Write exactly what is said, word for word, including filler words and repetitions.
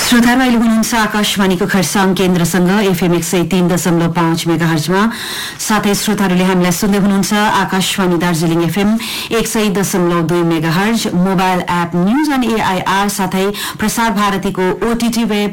श्रोताहरू अहिले हुनुहुन्छ आकाशवाणीको खरसाङ केन्द्रसँग एफएम एक सय तीन दशमलव पाँच मेगाहर्जमा। साथै श्रोताहरूले हामीलाई सुन्दै हुनुहुन्छ आकाशवाणी दार्जीलिङ एफएम एक सय दशमलव दुई megahertz, mobile app news on AIR साथै प्रसार भारतीको ओटीटी वेब